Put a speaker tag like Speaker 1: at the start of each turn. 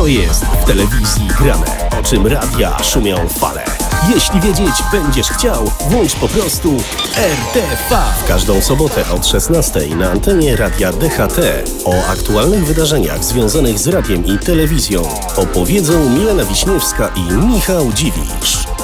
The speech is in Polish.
Speaker 1: co jest w telewizji grane, o czym radia szumią fale. Jeśli wiedzieć będziesz chciał, włącz po prostu RTV. W każdą sobotę od 16 na antenie Radia DHT o aktualnych wydarzeniach związanych z radiem i telewizją opowiedzą Milena Wiśniewska i Michał Dziwisz.